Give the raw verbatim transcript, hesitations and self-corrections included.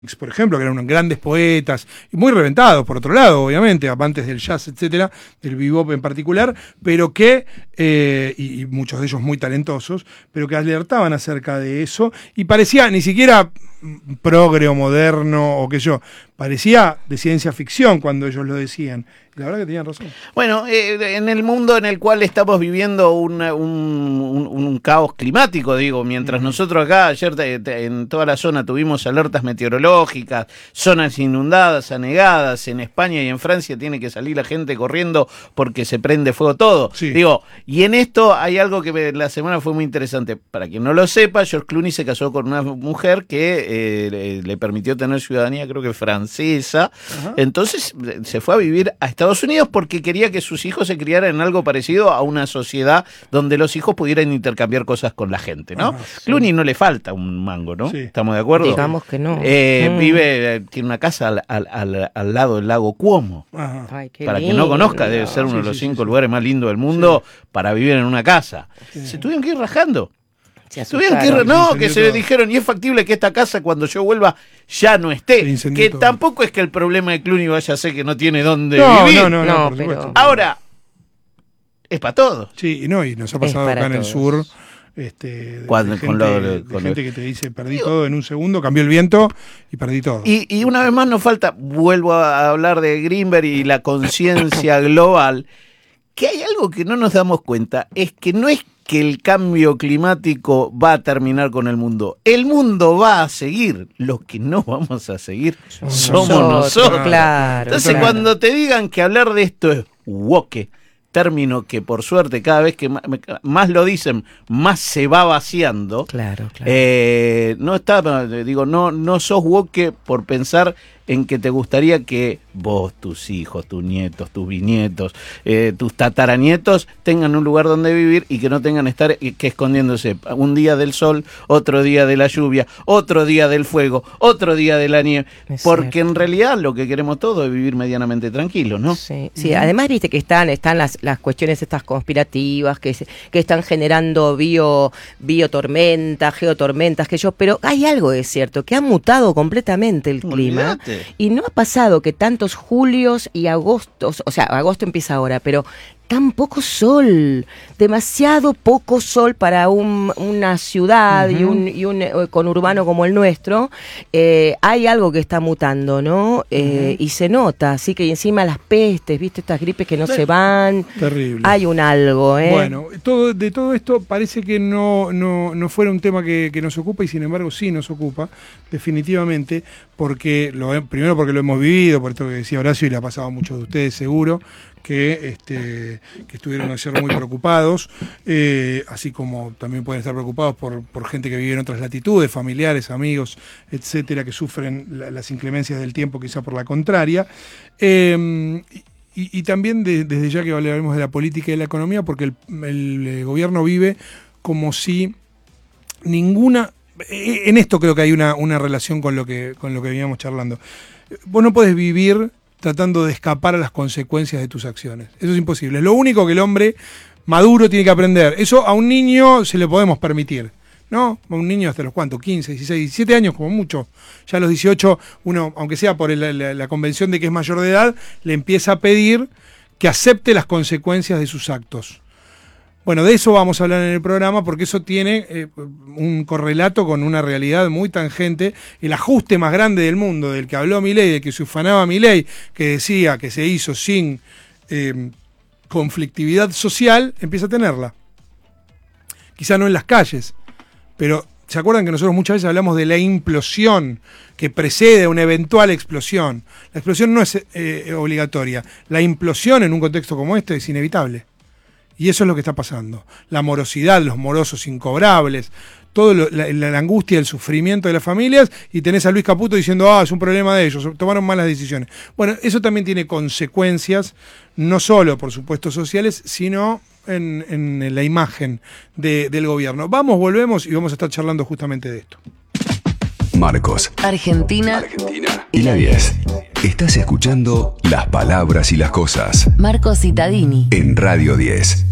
por ejemplo, que eran unos grandes poetas, y muy reventados, por otro lado, obviamente, amantes del jazz, etcétera, del bebop en particular, pero que, eh, y, y muchos de ellos muy talentosos, pero que alertaban acerca de eso, y parecía ni siquiera progre o moderno, o qué sé yo, parecía de ciencia ficción cuando ellos lo decían. La verdad que tenían razón. Bueno, eh, en el mundo en el cual estamos viviendo una, un, un, un caos climático, digo, mientras nosotros acá, ayer te, te, en toda la zona tuvimos alertas meteorológicas, zonas inundadas, anegadas, en España y en Francia tiene que salir la gente corriendo porque se prende fuego todo. Sí. Digo, y en esto hay algo que me, la semana fue muy interesante. Para quien no lo sepa, George Clooney se casó con una mujer que eh, le, le permitió tener ciudadanía, creo que francesa. Ajá. Entonces se fue a vivir a Estados Unidos porque quería que sus hijos se criaran en algo parecido a una sociedad donde los hijos pudieran intercambiar cosas con la gente, ¿no? Ajá, sí. Clooney no le falta un mango, ¿no? Sí. ¿Estamos de acuerdo? Digamos que no. Eh, mm. Vive, tiene una casa al, al, al, al lado del lago Cuomo. Ajá. Ay, qué para lindo. quien no conozca, debe ser uno sí, de los sí, cinco sí, lugares más lindos del mundo sí. para vivir en una casa. Sí. Se tuvieron que ir rajando. Se Tuvieron que ir, no, que se todo. dijeron, y es factible que esta casa cuando yo vuelva ya no esté. Que todo. Tampoco es que el problema de Clooney vaya a ser que no tiene dónde no, vivir. No, no, no, no por pero... supuesto. Ahora, es para todos. Sí, y no, y nos ha pasado acá en el sur. Este, Cuando, de gente, con lo, de con gente lo... que te dice perdí Digo, todo en un segundo, cambió el viento y perdí todo. Y, y una vez más nos falta, vuelvo a hablar de Greenberg y la conciencia global, que hay algo que no nos damos cuenta, es que no es que el cambio climático va a terminar con el mundo. El mundo va a seguir. Los que no vamos a seguir somos, somos nosotros. nosotros. Claro, Entonces, claro. cuando te digan que hablar de esto es woke, término que por suerte cada vez que más, más lo dicen, más se va vaciando. Claro, claro. Eh, no está, digo, no, no sos woke por pensar en que te gustaría que vos, tus hijos, tus nietos, tus bisnietos, eh, tus tataranietos tengan un lugar donde vivir y que no tengan que estar que escondiéndose un día del sol, otro día de la lluvia, otro día del fuego, otro día de la nieve, es porque cierto. En realidad lo que queremos todos es vivir medianamente tranquilos, ¿no? Sí, sí. Además viste que están, están las, las cuestiones estas conspirativas que, se, que están generando bio, biotormentas, geotormentas, que yo, pero hay algo de cierto, que ha mutado completamente el clima. Olvídate. Y no ha pasado que tantos julios y agostos, o sea, agosto empieza ahora, pero tan poco sol, demasiado poco sol para un, una ciudad uh-huh. y un, y un eh, conurbano como el nuestro. Eh, hay algo que está mutando, ¿no? Eh, uh-huh. Y se nota, así que encima las pestes, ¿viste? Estas gripes que no sí. se van. Terrible. Hay un algo, ¿eh? Bueno, todo, de todo esto parece que no, no, no fuera un tema que, que nos ocupa y sin embargo sí nos ocupa, definitivamente, porque lo, primero porque lo hemos vivido, por esto que decía Horacio y le ha pasado a muchos de ustedes seguro, que, este, que estuvieron ayer muy preocupados, eh, así como también pueden estar preocupados por, por gente que vive en otras latitudes, familiares, amigos, etcétera, que sufren la, las inclemencias del tiempo, quizá por la contraria. Eh, y, y también de, desde ya que hablaremos de la política y de la economía, porque el, el, el gobierno vive como si ninguna... En esto creo que hay una, una relación con lo que, con lo que veníamos charlando. Vos no podés vivir tratando de escapar a las consecuencias de tus acciones. Eso es imposible. Es lo único que el hombre maduro tiene que aprender. Eso a un niño se le podemos permitir, ¿no? A un niño hasta los cuantos, quince, dieciséis, diecisiete años como mucho. Ya a los dieciocho, uno, aunque sea por el, la, la convención de que es mayor de edad, le empieza a pedir que acepte las consecuencias de sus actos. Bueno, de eso vamos a hablar en el programa porque eso tiene eh, un correlato con una realidad muy tangente. El ajuste más grande del mundo, del que habló Milei, del que se ufanaba Milei, que decía que se hizo sin eh, conflictividad social, empieza a tenerla. Quizá no en las calles, pero ¿se acuerdan que nosotros muchas veces hablamos de la implosión que precede a una eventual explosión? La explosión no es eh, obligatoria. La implosión en un contexto como este es inevitable. Y eso es lo que está pasando. La morosidad, los morosos incobrables, toda la, la, la angustia, el sufrimiento de las familias, y tenés a Luis Caputo diciendo, ah, es un problema de ellos, tomaron malas decisiones. Bueno, eso también tiene consecuencias, no solo, por supuesto, sociales, sino en, en la imagen de, del gobierno. Vamos, volvemos y vamos a estar charlando justamente de esto. Marcos, Argentina, Argentina y la diez. Estás escuchando Las Palabras y las Cosas. Marcos Cittadini En Radio diez.